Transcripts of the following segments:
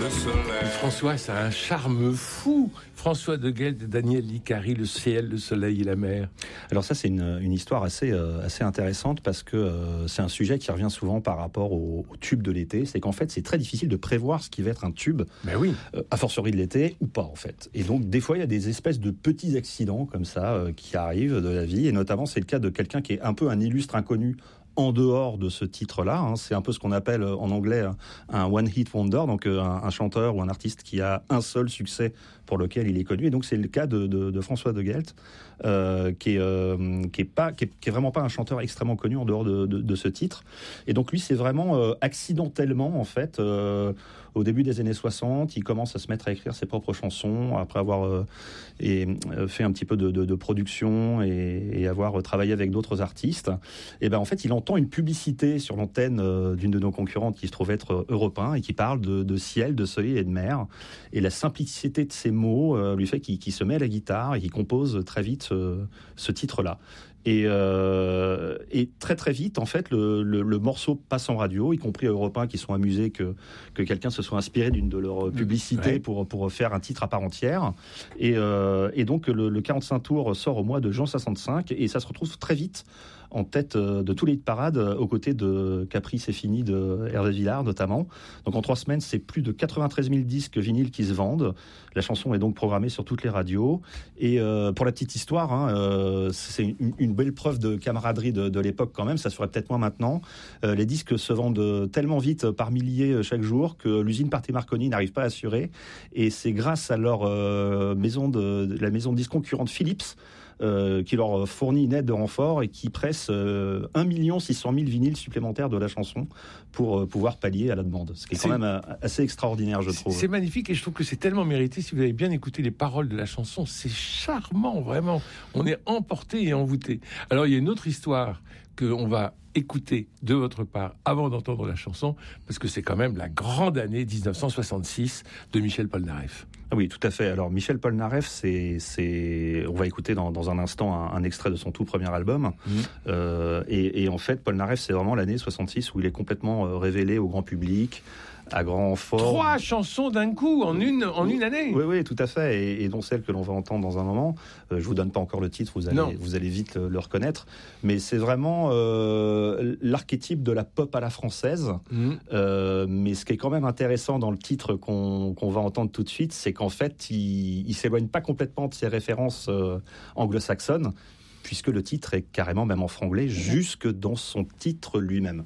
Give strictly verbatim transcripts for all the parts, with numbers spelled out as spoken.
soleil. François, ça a un charme fou. François de Guelt et Daniel Licari, le ciel, le soleil et la mer. Alors ça, c'est une, une histoire assez, euh, assez intéressante parce que euh, c'est un sujet qui revient souvent par rapport au, au tube de l'été. C'est qu'en fait, c'est très difficile de prévoir ce qui va être un tube, ben oui. euh, a fortiori de l'été ou pas en fait. Et donc, des fois, il y a des espèces de petits accidents comme ça euh, qui arrivent de la vie. Et notamment, c'est le cas de quelqu'un qui est un peu un illustre inconnu en dehors de ce titre-là, hein. C'est un peu ce qu'on appelle en anglais un one-hit wonder, donc un, un chanteur ou un artiste qui a un seul succès pour lequel il est connu. Et donc c'est le cas de, de, de François de Guelt, euh, qui est euh, qui est pas qui est, qui est vraiment pas un chanteur extrêmement connu en dehors de, de, de ce titre. Et donc lui, c'est vraiment euh, accidentellement en fait. Euh, au début des années soixante, il commence à se mettre à écrire ses propres chansons après avoir euh, et, euh, fait un petit peu de, de, de production et, et avoir travaillé avec d'autres artistes. Et ben en fait, il entend une publicité sur l'antenne euh, d'une de nos concurrentes qui se trouve être Europe un et qui parle de, de ciel, de soleil et de mer. Et la simplicité de ces mots euh, lui fait qu'il, qu'il se met à la guitare et qu'il compose très vite ce, ce titre-là. Et, euh, et très très vite, en fait, le, le, le morceau passe en radio, y compris à Europe un qui sont amusés que, que quelqu'un se soit inspiré d'une de leurs publicités ouais. pour, pour faire un titre à part entière. Et, euh, et donc le, le quarante-cinq tours sort au mois de juin soixante-cinq et ça se retrouve très vite en tête de tous les hit parades aux côtés de Caprice et Fini de Hervé Villard notamment. Donc en trois semaines, c'est plus de quatre-vingt-treize mille disques vinyles qui se vendent. La chanson est donc programmée sur toutes les radios. Et euh, pour la petite histoire, hein, euh, c'est une, une belle preuve de camaraderie de, de l'époque quand même. Ça se ferait peut-être moins maintenant. Euh, les disques se vendent tellement vite par milliers chaque jour que l'usine Pathé Marconi n'arrive pas à assurer. Et c'est grâce à leur euh, maison de, de la maison de disques concurrente Philips Euh, qui leur fournit une aide de renfort et qui presse euh, un million six cent mille vinyles supplémentaires de la chanson pour euh, pouvoir pallier à la demande. Ce qui est quand c'est, même euh, assez extraordinaire, je trouve. C'est magnifique et je trouve que c'est tellement mérité. Si vous avez bien écouté les paroles de la chanson, c'est charmant, vraiment. On est emporté et envoûté. Alors, il y a une autre histoire qu'on va écouter de votre part avant d'entendre la chanson, parce que c'est quand même la grande année dix-neuf cent soixante-six de Michel Polnareff. Ah oui, tout à fait. Alors Michel Polnareff, c'est, c'est, on va écouter dans, dans un instant un, un extrait de son tout premier album. Mmh. Euh, et, et en fait, Polnareff, c'est vraiment l'année soixante-six où il est complètement euh, révélé au grand public. À grand fort. Trois chansons d'un coup, en une, en une année. Oui, oui, tout à fait. Et, et dont celle que l'on va entendre dans un moment. Euh, je vous donne pas encore le titre, vous allez, vous allez vite le, le reconnaître. Mais c'est vraiment euh, l'archétype de la pop à la française. Mmh. Euh, mais ce qui est quand même intéressant dans le titre qu'on, qu'on va entendre tout de suite, c'est qu'en fait, il, il s'éloigne pas complètement de ses références euh, anglo-saxonnes, puisque le titre est carrément même en franglais, mmh. jusque dans son titre lui-même.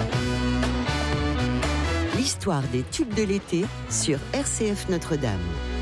L'histoire des tubes de l'été sur R C F Notre-Dame.